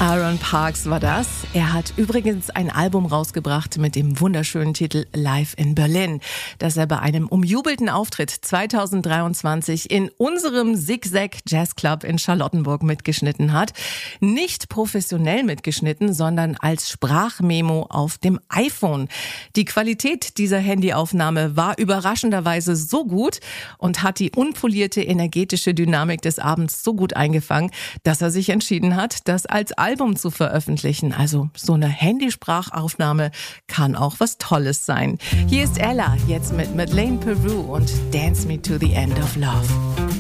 Aaron Parks war das. Er hat übrigens ein Album rausgebracht mit dem wunderschönen Titel Live in Berlin, das er bei einem umjubelten Auftritt 2023 in unserem Zigzag Jazz Club in Charlottenburg mitgeschnitten hat. Nicht professionell mitgeschnitten, sondern als Sprachmemo auf dem iPhone. Die Qualität dieser Handyaufnahme war überraschenderweise so gut und hat die unpolierte, energetische Dynamik des Abends so gut eingefangen, dass er sich entschieden hat, das als Album zu veröffentlichen. Also so eine Handysprachaufnahme kann auch was Tolles sein. Hier ist Ella jetzt mit Madeleine Peru und Dance Me to the End of Love.